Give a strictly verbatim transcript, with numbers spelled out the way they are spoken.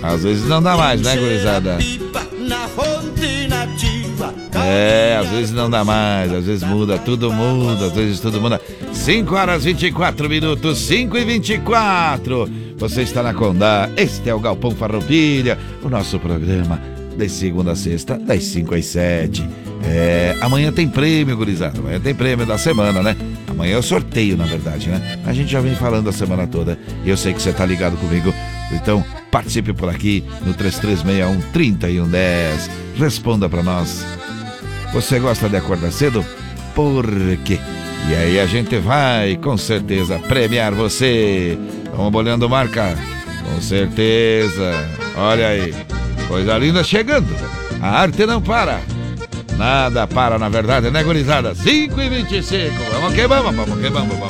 Às vezes não dá mais, né, gurizada? É, às vezes não dá mais, às vezes muda, tudo muda, às vezes tudo muda. cinco horas e vinte e quatro minutos, cinco e vinte e quatro. Você está na Condá, este é o Galpão Farroupilha, o nosso programa de segunda a sexta, das cinco às sete. É, amanhã tem prêmio, gurizada, amanhã tem prêmio da semana, né? Amanhã é o sorteio, na verdade, né? A gente já vem falando a semana toda e eu sei que você tá ligado comigo. Então, participe por aqui no três três seis um, três um um zero. Responda pra nós. Você gosta de acordar cedo? Por quê? E aí a gente vai, com certeza, premiar você. Vamos bolhando marca? Com certeza. Olha aí, coisa linda chegando. A arte não para. Nada para, na verdade, né, gurizada? cinco e vinte e cinco. Vamos que vamos, vamos que vamos, vamos.